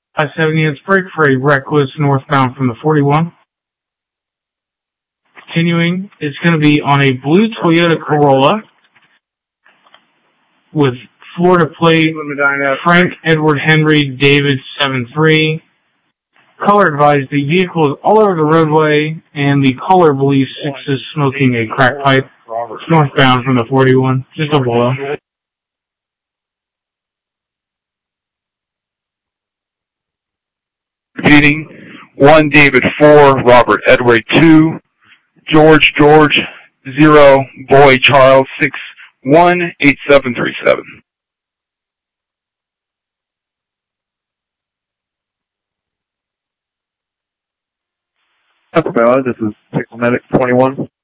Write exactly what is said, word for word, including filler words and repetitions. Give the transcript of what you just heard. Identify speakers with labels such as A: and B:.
A: five seven units break for a reckless northbound from the forty-one. Continuing, it's going to be on a blue Toyota Corolla with Florida plate Frank Edward Henry David seven three. Color advised, the vehicle is all over the roadway, and the caller believes Six is smoking a crack pipe. It's northbound from the forty-one, just a below.
B: Repeating, one David four, Robert Edward two, George George zero, Boy Charles six one eight seven three seven.
C: This is Pixel Medic twenty-one.